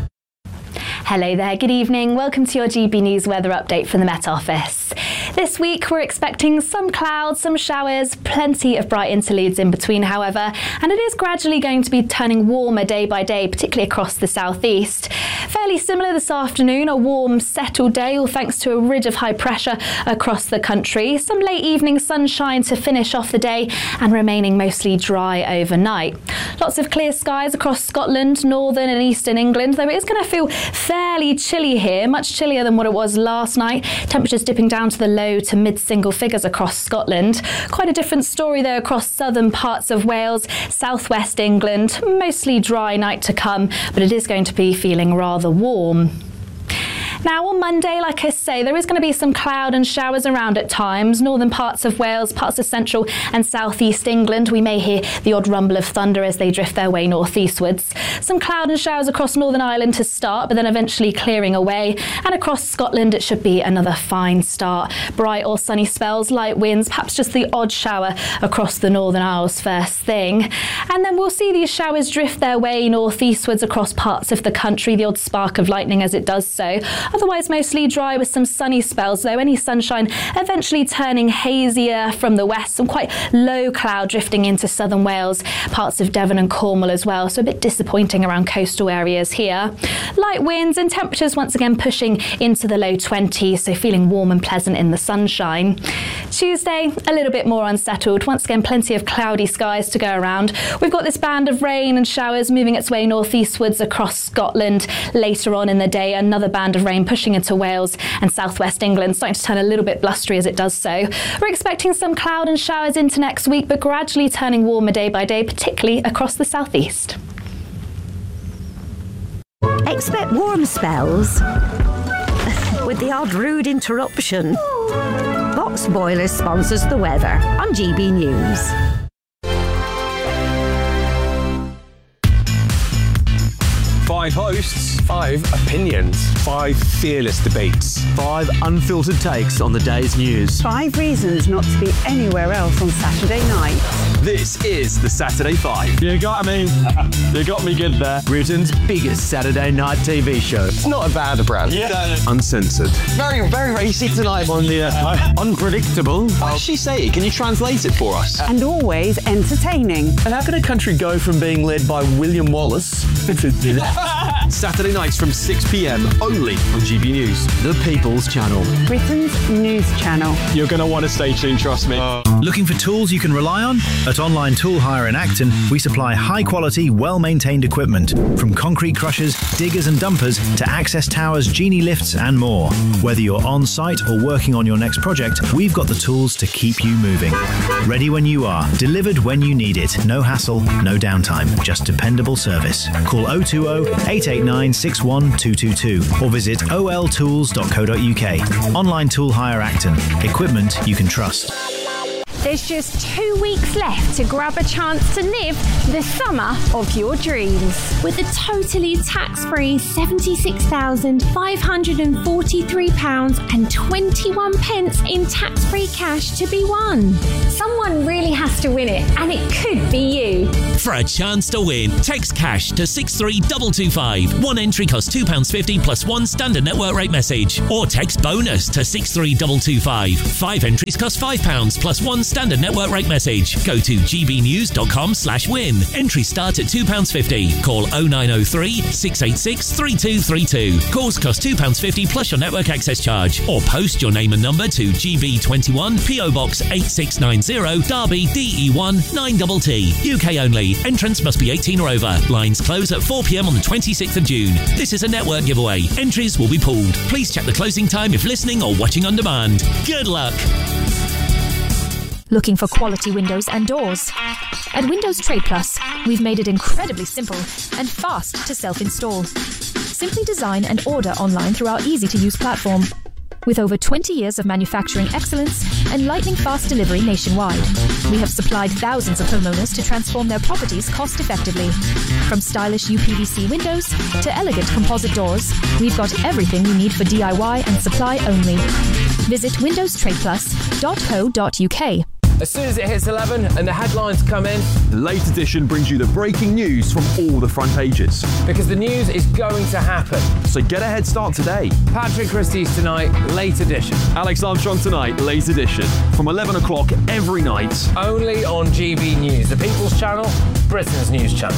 Hello there, good evening. Welcome to your G B News weather update from the Met Office. This week we're expecting some clouds, some showers, plenty of bright interludes in between, however, and it is gradually going to be turning warmer day by day, particularly across the southeast. Fairly similar this afternoon, a warm, settled day, all thanks to a ridge of high pressure across the country. Some late evening sunshine to finish off the day and remaining mostly dry overnight. Lots of clear skies across Scotland, northern and eastern England, though it is going to feel fairly chilly here, much chillier than what it was last night. Temperatures dipping down to the low to mid-single figures across Scotland. Quite a different story though across southern parts of Wales, southwest England. Mostly dry night to come, but it is going to be feeling rather warm. Now on Monday, like I say, there is going to be some cloud and showers around at times. Northern parts of Wales, parts of central and southeast England. We may hear the odd rumble of thunder as they drift their way northeastwards. Some cloud and showers across Northern Ireland to start, but then eventually clearing away. And across Scotland, it should be another fine start. Bright or sunny spells, light winds, perhaps just the odd shower across the Northern Isles first thing. And then we'll see these showers drift their way northeastwards across parts of the country, the odd spark of lightning as it does so. Otherwise mostly dry with some sunny spells, though any sunshine eventually turning hazier from the west. Some quite low cloud drifting into southern Wales, parts of Devon and Cornwall as well, so a bit disappointing around coastal areas here. Light winds and temperatures once again pushing into the low twenties, so feeling warm and pleasant in the sunshine. Tuesday, a little bit more unsettled. Once again, plenty of cloudy skies to go around. We've got this band of rain and showers moving its way northeastwards across Scotland. Later on in the day, another band of rain pushing into Wales and southwest England, starting to turn a little bit blustery as it does so. We're expecting some cloud and showers into next week, but gradually turning warmer day by day, particularly across the southeast. Expect warm spells with the odd rude interruption. Box Boilers sponsors the weather on G B News. Five hosts, five opinions, five fearless debates, five unfiltered takes on the day's news, five reasons not to be anywhere else on Saturday night. This is the Saturday Five. You got me. You got me good there. Britain's biggest Saturday night T V show. It's not a bad brand. Yeah. Uncensored. Very, very racy tonight on the uh, unpredictable. What does she say? Can you translate it for us? And always entertaining. And how can a country go from being led by William Wallace to Saturday nights from six p m only on G B News, the People's Channel. Britain's news channel. You're going to want to stay tuned, trust me. Uh. Looking for tools you can rely on? At Online Tool Hire in Acton, we supply high-quality, well-maintained equipment, from concrete crushers, diggers and dumpers to access towers, genie lifts and more. Whether you're on-site or working on your next project, we've got the tools to keep you moving. Ready when you are, delivered when you need it. No hassle, no downtime, just dependable service. Call oh two oh, eight eight nine, six one two two two or visit o l tools dot co dot u k. Online Tool Hire Acton. Equipment you can trust. There's just two weeks left to grab a chance to live the summer of your dreams. With a totally tax-free seventy-six thousand five hundred forty-three pounds and twenty-one pence in tax-free cash to be won. Someone really has to win it, and it could be you. For a chance to win, text cash to six three two two five. One entry costs two pounds fifty plus one standard network rate message. Or text bonus to six three two two five. Five entries cost five pounds plus one standard network rate message. Go to g b news dot com slash win. Entries start at two pounds fifty. Call oh nine oh three, six eight six, three two three two. Calls cost two pounds fifty plus your network access charge. Or post your name and number to G B twenty-one, P O Box eight six nine zero, Derby, D E one, nine T T. U K only. Entrance must be eighteen or over. Lines close at four p m on the twenty-sixth of June. This is a network giveaway. Entries will be pooled. Please check the closing time if listening or watching on demand. Good luck. Looking for quality windows and doors? At Windows Trade Plus, we've made it incredibly simple and fast to self-install. Simply design and order online through our easy-to-use platform. With over twenty years of manufacturing excellence and lightning-fast delivery nationwide, we have supplied thousands of homeowners to transform their properties cost-effectively. From stylish U P V C windows to elegant composite doors, we've got everything you need for D I Y and supply only. Visit windows trade plus dot co dot u k. As soon as it hits eleven and the headlines come in, the Late Edition brings you the breaking news from all the front pages. Because the news is going to happen. So get a head start today. Patrick Christie's tonight, Late Edition. Alex Armstrong tonight, Late Edition. From eleven o'clock every night. Only on G B News, the People's Channel, Britain's news channel.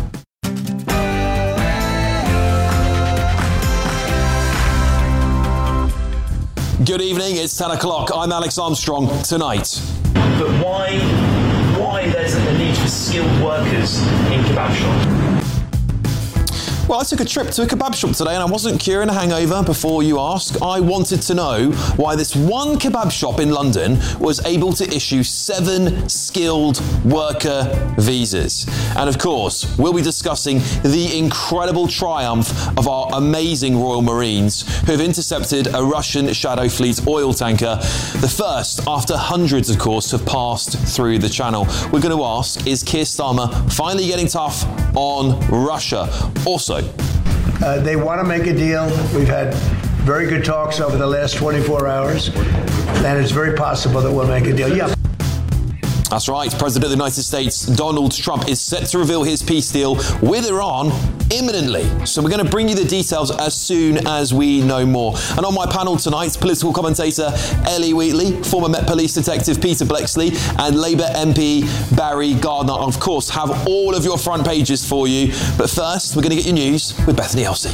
Good evening, it's ten o'clock. I'm Alex Armstrong. Tonight. But why, why there's a need for skilled workers in kebab shop? Well, I took a trip to a kebab shop today and I wasn't curing a hangover before you ask. I wanted to know why this one kebab shop in London was able to issue seven skilled worker visas. And of course, we'll be discussing the incredible triumph of our amazing Royal Marines who have intercepted a Russian Shadow Fleet oil tanker, the first after hundreds, of course, have passed through the channel. We're going to ask, is Keir Starmer finally getting tough on Russia? Also, Uh, they want to make a deal. We've had very good talks over the last twenty-four hours, and it's very possible that we'll make a deal. Yeah. That's right. President of the United States, Donald Trump, is set to reveal his peace deal with Iran imminently. So we're going to bring you the details as soon as we know more. And on my panel tonight, political commentator Ellie Wheatley, former Met Police detective Peter Bleksley, and Labour M P Barry Gardiner, of course, have all of your front pages for you. But first, we're going to get your news with Bethany Elsey.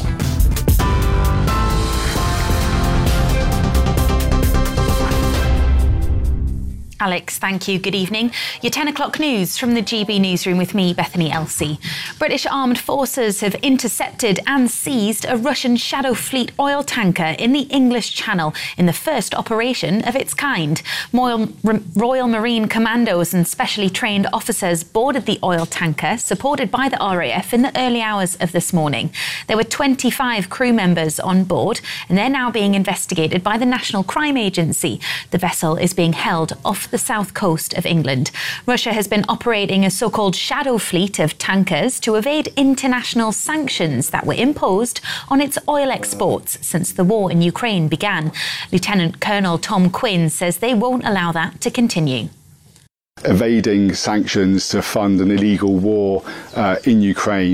Alex, thank you. Good evening. Your ten o'clock news from the G B newsroom with me, Bethany Elsey. British armed forces have intercepted and seized a Russian Shadow Fleet oil tanker in the English Channel in the first operation of its kind. Royal Marine Commandos and specially trained officers boarded the oil tanker, supported by the R A F, in the early hours of this morning. There were twenty-five crew members on board, and they're now being investigated by the National Crime Agency. The vessel is being held off the south coast of England. Russia has been operating a so-called shadow fleet of tankers to evade international sanctions that were imposed on its oil exports since the war in Ukraine began. Lieutenant Colonel Tom Quinn says they won't allow that to continue. Evading sanctions to fund an illegal war uh, in Ukraine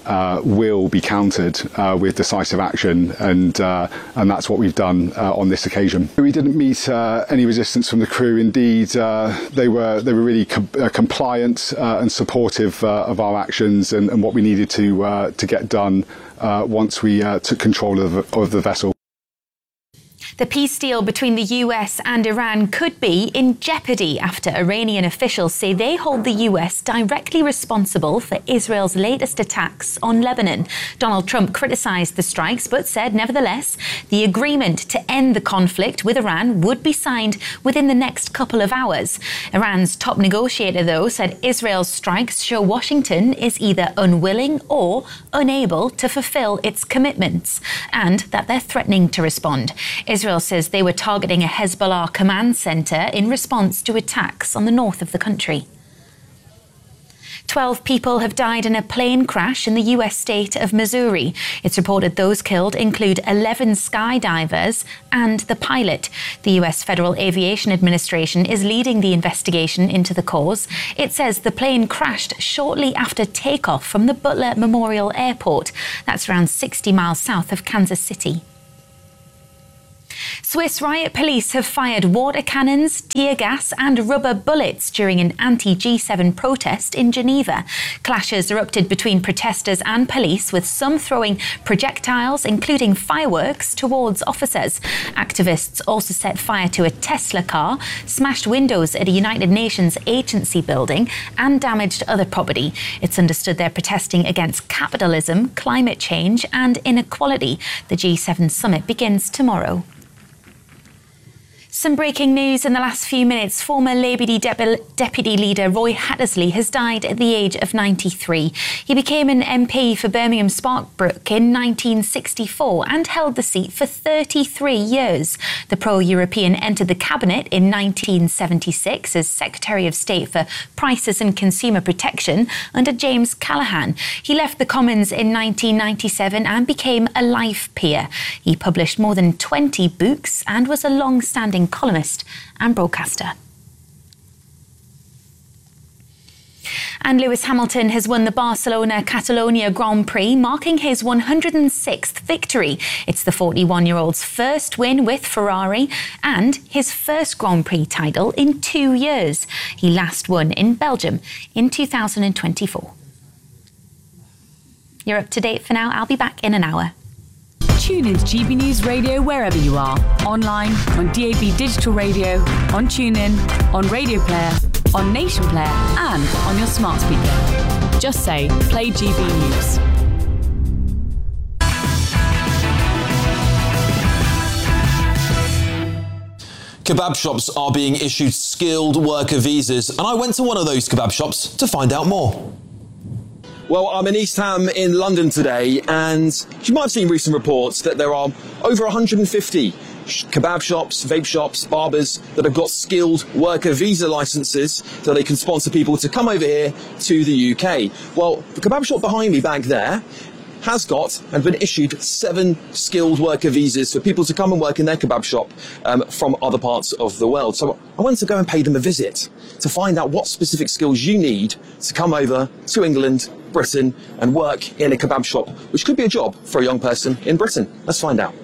uh, will be countered uh, with decisive action, and uh, and that's what we've done uh, on this occasion. We didn't meet uh, any resistance from the crew. Indeed, uh, they were they were really com- uh, compliant uh, and supportive uh, of our actions and, and what we needed to uh, to get done uh, once we uh, took control of, of the vessel. The peace deal between the U S and Iran could be in jeopardy after Iranian officials say they hold the U S directly responsible for Israel's latest attacks on Lebanon. Donald Trump criticised the strikes but said, nevertheless, the agreement to end the conflict with Iran would be signed within the next couple of hours. Iran's top negotiator, though, said Israel's strikes show Washington is either unwilling or unable to fulfil its commitments, and that they're threatening to respond. Israel says they were targeting a Hezbollah command centre in response to attacks on the north of the country. Twelve people have died in a plane crash in the U S state of Missouri. It's reported those killed include eleven skydivers and the pilot. The U S Federal Aviation Administration is leading the investigation into the cause. It says the plane crashed shortly after takeoff from the Butler Memorial Airport. That's around sixty miles south of Kansas City. Swiss riot police have fired water cannons, tear gas and rubber bullets during an anti G seven protest in Geneva. Clashes erupted between protesters and police, with some throwing projectiles, including fireworks, towards officers. Activists also set fire to a Tesla car, smashed windows at a United Nations agency building and damaged other property. It's understood they're protesting against capitalism, climate change and inequality. The G seven summit begins tomorrow. Some breaking news in the last few minutes. Former Labour De- Deputy Leader Roy Hattersley has died at the age of ninety-three. He became an M P for Birmingham Sparkbrook in nineteen sixty-four and held the seat for thirty-three years. The pro-European entered the cabinet in nineteen seventy-six as Secretary of State for Prices and Consumer Protection under James Callaghan. He left the Commons in nineteen ninety-seven and became a life peer. He published more than twenty books and was a long-standing columnist and broadcaster. And Lewis Hamilton has won the Barcelona-Catalonia Grand Prix, marking his one hundred sixth victory. It's the forty-one-year-old's first win with Ferrari and his first Grand Prix title in two years. He last won in Belgium in two thousand twenty-four. You're up to date for now. I'll be back in an hour. Tune into G B News Radio wherever you are. Online, on D A B Digital Radio, on TuneIn, on Radio Player, on Nation Player and on your smart speaker. Just say, play G B News. Kebab shops are being issued skilled worker visas, and I went to one of those kebab shops to find out more. Well, I'm in East Ham in London today, and you might have seen recent reports that there are over one hundred fifty kebab shops, vape shops, barbers that have got skilled worker visa licenses so they can sponsor people to come over here to the U K. Well, the kebab shop behind me back there has got and been issued seven skilled worker visas for people to come and work in their kebab shop um, from other parts of the world. So I wanted to go and pay them a visit to find out what specific skills you need to come over to England, Britain and work in a kebab shop, which could be a job for a young person in Britain. Let's find out.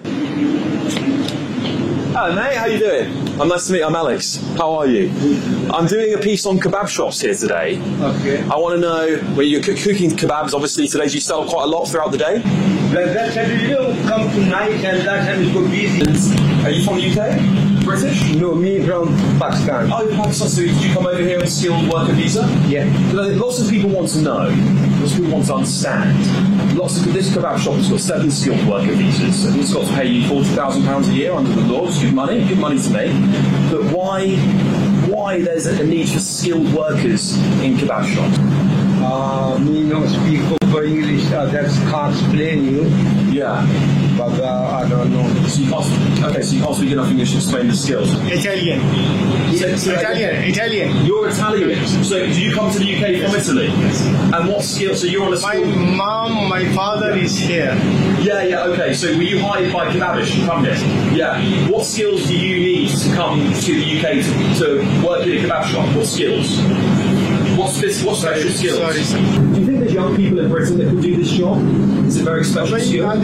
Hello mate, how you doing? I'm nice to meet you, I'm Alex. How are you? I'm doing a piece on kebab shops here today. Okay. I want to know, when you're cooking kebabs, obviously today you sell quite a lot throughout the day? Well, that time you come to night and that time is go busy. Are you from the U K? British? No, me from Pakistan. Oh, Pakistan. So did you come over here on a skilled worker visa? Yeah. Lots of people want to know, lots of people want to understand. Lots of this kebab shop has got seven skilled worker visas, and it's got to pay you forty thousand pounds a year under the law. It's good money, good money to make. But why, why there's a need for skilled workers in kebab shops? Uh, me no speak over English. Uh, that's can't explain you. Yeah. But uh, I don't know. So you can't. Okay, so you can't speak enough English to explain the skills. Italian. So, so Italian. Italian. You're Italian. So do you come to the U K from Italy? Yes. And what skill? So you're on a skill. My mom, my father is here. Yeah, yeah. Okay. So were you hired by Kebabish to come here? Yeah. What skills do you need to come to the U K to, to work in a kebab shop? What skills? What's this? What's special skills? Do you think there's young people in Britain that could do this job? Is it very special skill? Not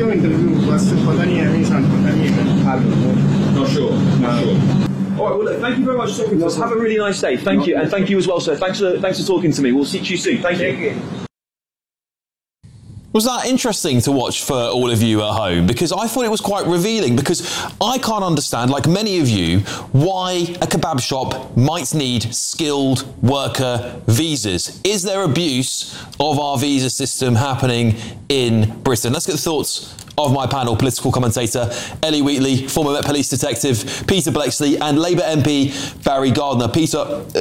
sure. Not sure. All right, well, look, thank you very much for talking to us. Have a really nice day. Thank you, and thank you as well, sir. Thanks for thanks for talking to me. We'll see you soon. Thank you. Was that interesting to watch for all of you at home? Because I thought it was quite revealing, because I can't understand, like many of you, why a kebab shop might need skilled worker visas. Is there abuse of our visa system happening in Britain? Let's get the thoughts of my panel: political commentator Ellie Wheatley, former Met Police detective Peter Bleksley, and Labour M P Barry Gardiner. Peter, uh,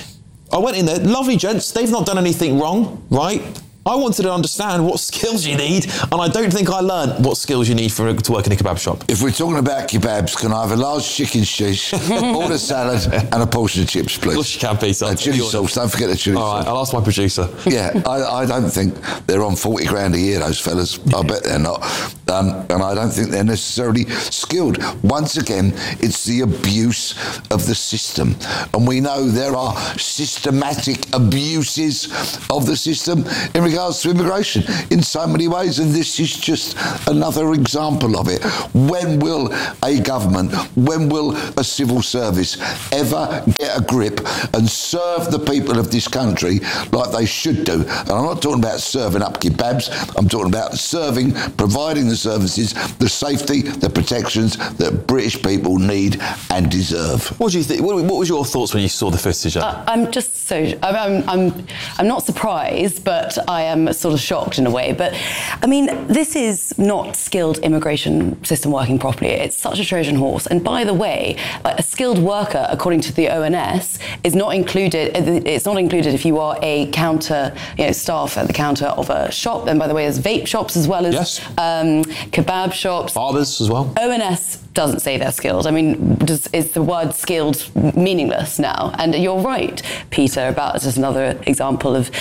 I went in there, lovely gents, they've not done anything wrong, right? I wanted to understand what skills you need, and I don't think I learned what skills you need for to work in a kebab shop. If we're talking about kebabs, can I have a large chicken shish, order salad, and a portion of chips, please? Of course you can, Peter. Uh, chili sauce, don't forget the chili All sauce. All right, I'll ask my producer. Yeah, I, I don't think they're on forty grand a year, those fellas. I bet they're not. Um, and I don't think they're necessarily skilled. Once again, it's the abuse of the system. And we know there are systematic abuses of the system in regards to immigration in so many ways, and this is just another example of it. When will a government, when will a civil service ever get a grip and serve the people of this country like they should do? And I'm not talking about serving up kebabs, I'm talking about serving, providing the services, the safety, the protections that British people need and deserve. What do you think? What, what was your thoughts when you saw the footage? Uh, I'm just so I'm, I'm I'm not surprised, but I am sort of shocked in a way. But I mean, this is not skilled immigration system working properly. It's such a Trojan horse. And by the way, like, a skilled worker, according to the O N S, is not included. It's not included if you are a counter, you know, staff at the counter of a shop. And by the way, there's vape shops as well as yes. um, kebab shops, barbers as well. O N S doesn't say they're skilled. I mean, does, is the word skilled meaningless now? And you're right, Peter, about just another example of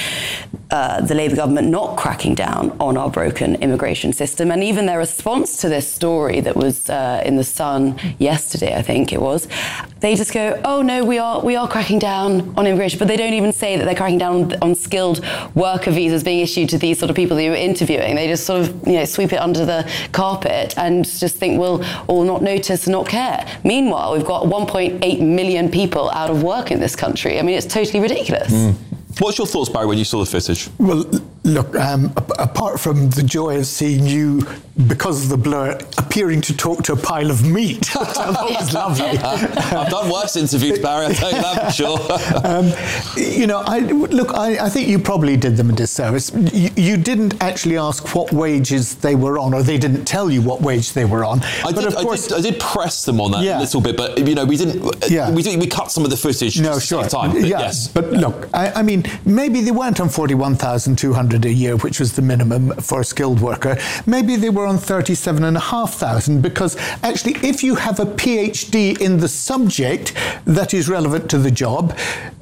uh, the Labour government not cracking down on our broken immigration system. And even their response to this story that was uh, in The Sun yesterday, I think it was, they just go, oh no, we are we are cracking down on immigration, but they don't even say that they're cracking down on, on skilled worker visas being issued to these sort of people that you're interviewing. They just sort of, you know, sweep it under the carpet and just think we'll all not notice and not care. Meanwhile, we've got one point eight million people out of work in this country. I mean, it's totally ridiculous. Mm. What's your thoughts, Barry, when you saw the footage? Well, look, um, apart from the joy of seeing you, because of the blur, appearing to talk to a pile of meat, that was lovely. I've done worse interviews, Barry, I'll tell you that for sure. um, you know, I, look, I, I think you probably did them a disservice. You, you didn't actually ask what wages they were on, or they didn't tell you what wage they were on. I, but did, of course, I, did, I did press them on that yeah. a little bit, but, you know, we didn't, yeah. we, did, we cut some of the footage no, to sure. save time. But yeah, yes. But look, I, I mean, maybe they weren't on forty-one thousand two hundred a year, which was the minimum for a skilled worker. Maybe they were on thirty-seven and a half thousand, because actually, if you have a PhD in the subject that is relevant to the job,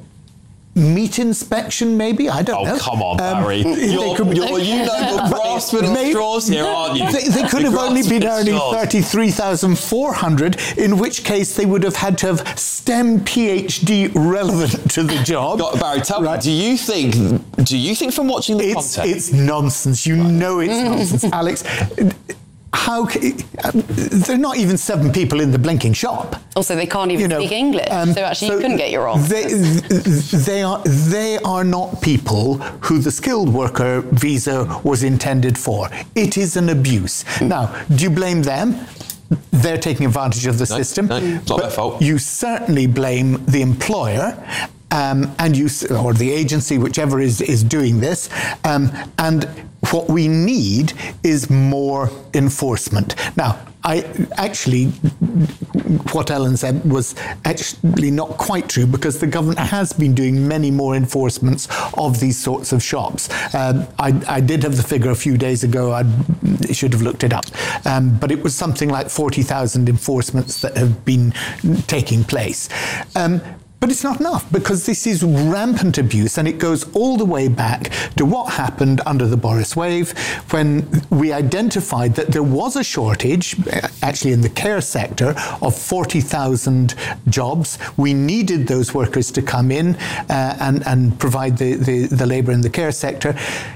meat inspection, maybe? I don't oh, know. Oh, come on, um, Barry. You're, could, you're, you know the grasping of straws here, aren't you? They, they could have only been earning thirty-three thousand four hundred, in which case they would have had to have STEM PhD relevant to the job. God, Barry, tell right. me, do you think, do you think from watching the it's, content? It's nonsense. You right. know it's nonsense. Alex, how can, there are not even seven people in the blinking shop. Also, they can't even you know, speak English, um, so actually so you couldn't get your off. They, they are they are not people who the skilled worker visa was intended for. It is an abuse. Mm. Now, do you blame them? They're taking advantage of the no, system. No, it's not their fault. You certainly blame the employer. Um, and you, or the agency, whichever is, is doing this, um, and what we need is more enforcement. Now, I actually, what Ellen said was actually not quite true, because the government has been doing many more enforcements of these sorts of shops. Um, I, I did have the figure a few days ago. I should have looked it up, um, but it was something like forty thousand enforcements that have been taking place. Um, But it's not enough, because this is rampant abuse, and it goes all the way back to what happened under the Boris wave, when we identified that there was a shortage, actually in the care sector, of forty thousand jobs. We needed those workers to come in uh, and, and provide the, the, the labour in the care sector.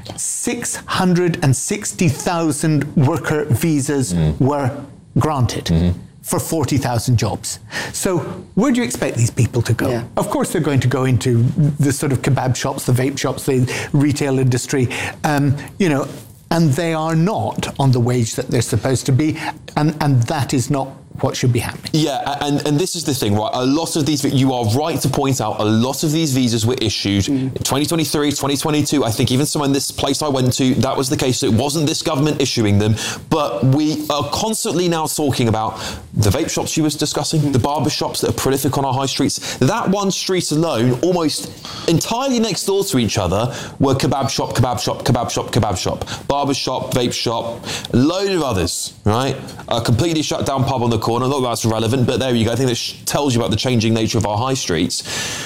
six hundred sixty thousand worker visas mm. were granted. Mm-hmm. for forty thousand jobs. So where do you expect these people to go? Yeah. Of course they're going to go into the sort of kebab shops, the vape shops, the retail industry, um, you know, and they are not on the wage that they're supposed to be, and, and that is not what should be happening. Yeah, and, and this is the thing, right? A lot of these, you are right to point out, a lot of these visas were issued mm. in twenty twenty-three, twenty twenty-two. I think even some in this place I went to, that was the case. It wasn't this government issuing them. But we are constantly now talking about the vape shops you was discussing, mm. the barber shops that are prolific on our high streets. That one street alone, almost entirely next door to each other, were kebab shop, kebab shop, kebab shop, kebab shop, barber shop, vape shop, a load of others, right? A completely shut down pub on the corner. Not that that's relevant, but there you go. I think that sh- tells you about the changing nature of our high streets.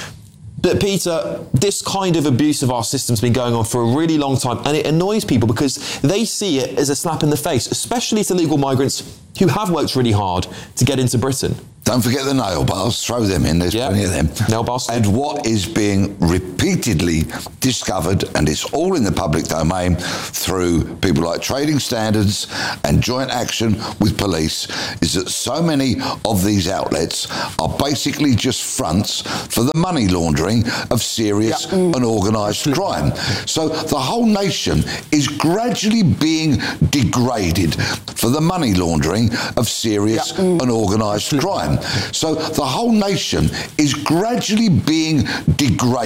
But Peter, this kind of abuse of our system's been going on for a really long time, and it annoys people because they see it as a slap in the face, especially to legal migrants who have worked really hard to get into Britain. Don't forget the nail bars, throw them in, there's yep. plenty of them. Nail bars. And what is being repeatedly discovered, and it's all in the public domain through people like Trading Standards and Joint Action with Police, is that so many of these outlets are basically just fronts for the money laundering of serious yep. and organised crime. So the whole nation is gradually being degraded for the money laundering of serious yep. and organised crime. So the whole nation is gradually being degraded